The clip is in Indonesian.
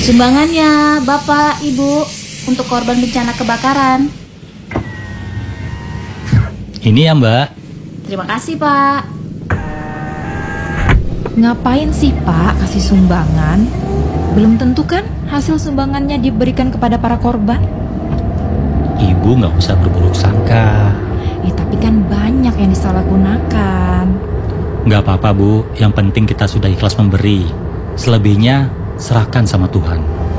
Sumbangannya Bapak, Ibu, untuk korban bencana kebakaran. Ini ya Mbak. Terima kasih Pak. Ngapain sih Pak kasih sumbangan? Belum tentu kan hasil sumbangannya diberikan kepada para korban? Ibu nggak usah berburuk sangka. Tapi kan banyak yang disalahgunakan. Nggak apa-apa Bu, yang penting kita sudah ikhlas memberi. Selebihnya serahkan sama Tuhan.